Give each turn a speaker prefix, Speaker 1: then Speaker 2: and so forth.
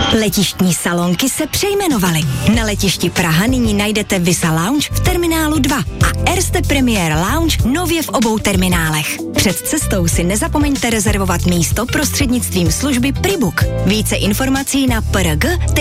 Speaker 1: Letištní salonky se přejmenovaly. Na letišti Praha nyní najdete Visa Lounge v terminálu 2 a Erste Premier Lounge nově v obou terminálech. Před cestou si nezapomeňte rezervovat místo prostřednictvím služby Pribook. Více informací na prg.